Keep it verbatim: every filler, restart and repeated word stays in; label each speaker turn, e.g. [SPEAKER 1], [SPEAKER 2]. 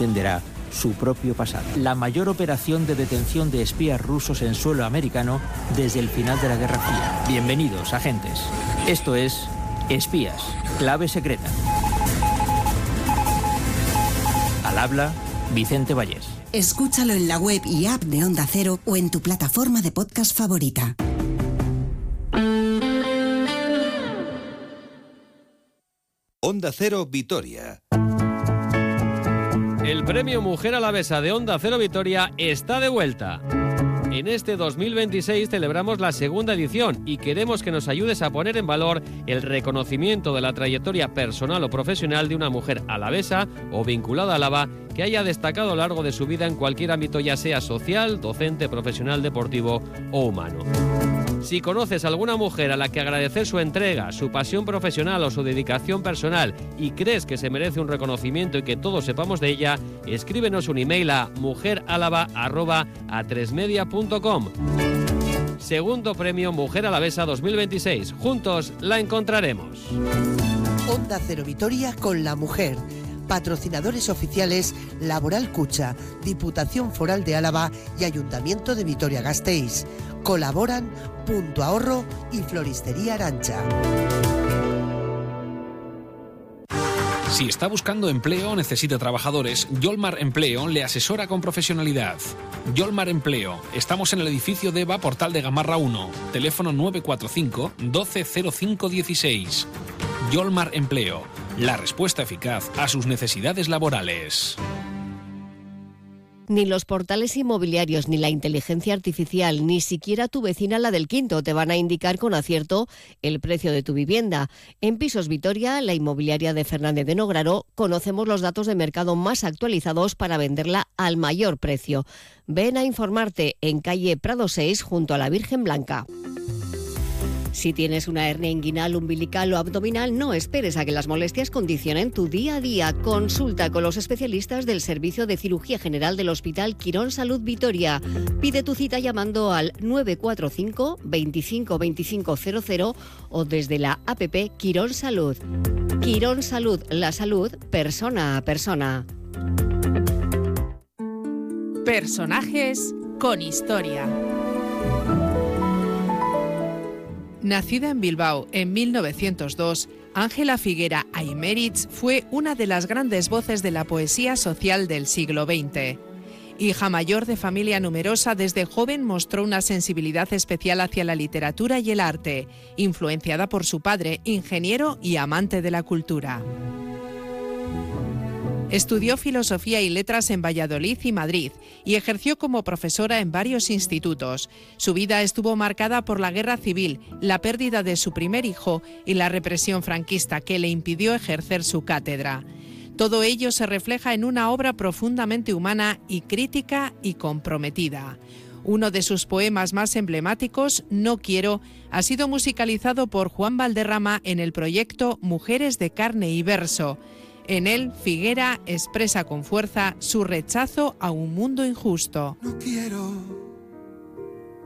[SPEAKER 1] entenderá su propio pasado. La mayor operación de detención de espías rusos en suelo americano desde el final de la Guerra Fría. Bienvenidos, agentes. Esto es Espías, clave secreta. Al habla, Vicente Vallés.
[SPEAKER 2] Escúchalo en la web y app de Onda Cero o en tu plataforma de podcast favorita.
[SPEAKER 3] Onda Cero Vitoria.
[SPEAKER 4] El premio Mujer Alavesa de Onda Cero Vitoria está de vuelta. En este dos mil veintiséis celebramos la segunda edición y queremos que nos ayudes a poner en valor el reconocimiento de la trayectoria personal o profesional de una mujer alavesa o vinculada a Álava que haya destacado a lo largo de su vida en cualquier ámbito, ya sea social, docente, profesional, deportivo o humano. Si conoces a alguna mujer a la que agradecer su entrega, su pasión profesional o su dedicación personal y crees que se merece un reconocimiento y que todos sepamos de ella, escríbenos un email a mujeralava arroba a tres media punto com. Segundo premio Mujer Alavesa dos mil veintiséis. Juntos la encontraremos.
[SPEAKER 5] Onda Cero Vitoria con la mujer. Patrocinadores oficiales Laboral Cucha, Diputación Foral de Álava y Ayuntamiento de Vitoria-Gasteiz. Colaboran Punto Ahorro y Floristería Arancha.
[SPEAKER 6] Si está buscando empleo o necesita trabajadores, Yolmar Empleo le asesora con profesionalidad. Yolmar Empleo. Estamos en el edificio Deva, Portal de Gamarra uno. Teléfono nueve cuatro cinco, doce cero cinco dieciséis. Yolmar Empleo. La respuesta eficaz a sus necesidades laborales.
[SPEAKER 7] Ni los portales inmobiliarios, ni la inteligencia artificial, ni siquiera tu vecina, la del quinto, te van a indicar con acierto el precio de tu vivienda. En Pisos Vitoria, la inmobiliaria de Fernández de Nograro, conocemos los datos de mercado más actualizados para venderla al mayor precio. Ven a informarte en calle Prado seis, junto a la Virgen Blanca. Si tienes una hernia inguinal, umbilical o abdominal, no esperes a que las molestias condicionen tu día a día. Consulta con los especialistas del Servicio de Cirugía General del Hospital Quirón Salud Vitoria. Pide tu cita llamando al nueve cuatro cinco, veinticinco veinticinco cero cero o desde la app Quirón Salud. Quirón Salud, la salud persona a persona.
[SPEAKER 8] Personajes con historia. Nacida en Bilbao en mil novecientos dos, Ángela Figuera Aymerich fue una de las grandes voces de la poesía social del siglo veinte. Hija mayor de familia numerosa, desde joven mostró una sensibilidad especial hacia la literatura y el arte, influenciada por su padre, ingeniero y amante de la cultura. Estudió Filosofía y Letras en Valladolid y Madrid y ejerció como profesora en varios institutos. Su vida estuvo marcada por la guerra civil, la pérdida de su primer hijo y la represión franquista que le impidió ejercer su cátedra. Todo ello se refleja en una obra profundamente humana y crítica y comprometida. Uno de sus poemas más emblemáticos, No quiero, ha sido musicalizado por Juan Valderrama en el proyecto Mujeres de Carne y Verso. En él, Figuera expresa con fuerza su rechazo a un mundo injusto.
[SPEAKER 9] No quiero